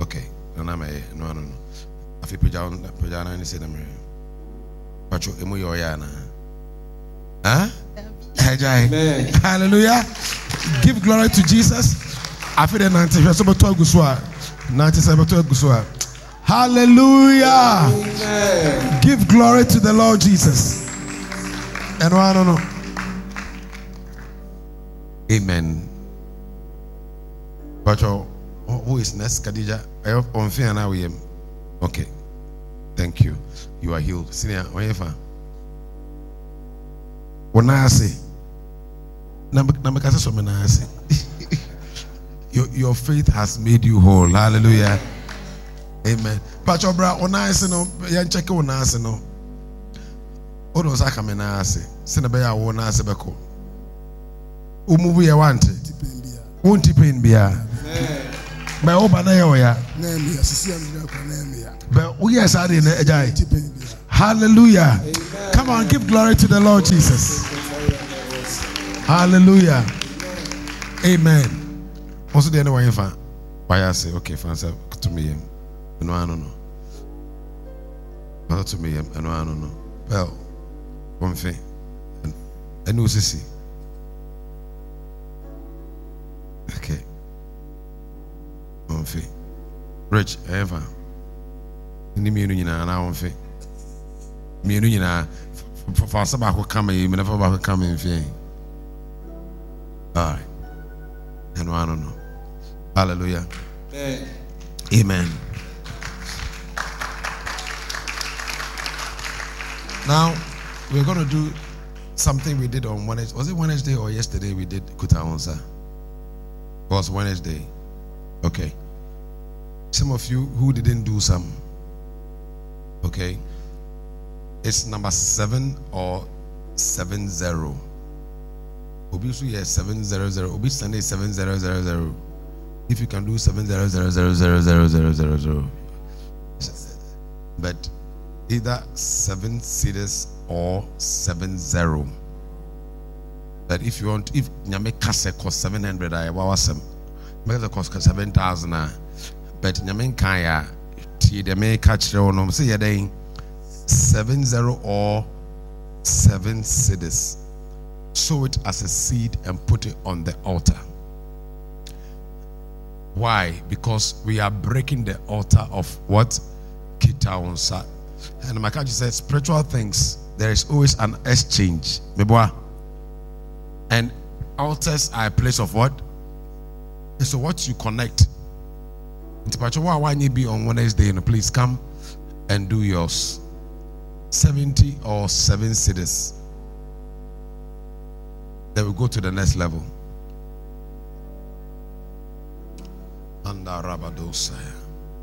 Okay. No. I feel Pajana and say them. Pacho emu yoyana. Huh? Amen. Hallelujah. Give glory to Jesus. I feel the 97 Guswa. 97 Guswa. Hallelujah. Amen. Give glory to the Lord Jesus. And I don't know. Amen. Pacho, who is next? Khadija. On fear now we am. Okay. Thank you. You are healed. Senior, wherever. When I say, your faith has made you whole. Hallelujah. Amen. Pacho bra, when I say no, you check on us no. Odo saka me na ase. Sina be ya wo na ase beko. Umuvu ya wante. Won't pain bia. By oba na yo ya. But we are sad in Ejai. Hallelujah. Amen. Come on, give glory to the Lord Jesus. Hallelujah. Amen. Also, the anyway, why I say, okay, fans to me, no, I don't know. Not to me, no, I don't know. Well, one thing, and no, see. Okay. One thing. Rich, ever. Ni mienu nyina na won fe mienu nyina fa sa ba ko kama yi me na fa ba ko kama mfi all right and I don't know. Hallelujah. Amen. Now we're going to do something we did on Wednesday. Was it Wednesday or yesterday we did Kutaonsa? It was Wednesday. Okay. Some of you who didn't do some. Okay, it's number 7 or 70. Obi so yes 700. Obi Sunday 7000. If you can do 7000000, but either 7 series or 70. But if you want, if nyame kase cost 700, I was make the cost 7,000. But nyame kaya. They may catch on say you're doing 70 or 7 cedis. Sow it as a seed and put it on the altar. Why? Because we are breaking the altar of what? Kitaonsa. And my country says spiritual things, there is always an exchange. And altars are a place of what? And so what you connect. Why you be on Wednesday? Please come and do yours. 70 or 7 cedis. Then we go to the next level. And Rabadosaya.